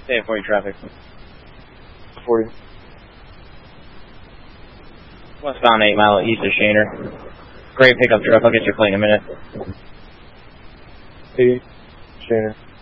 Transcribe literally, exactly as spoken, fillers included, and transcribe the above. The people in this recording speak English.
Stay at forty traffic. forty. Westbound eight mile east of Shaner. Great pickup truck, I'll get your plate in a minute. eighty, Shaner.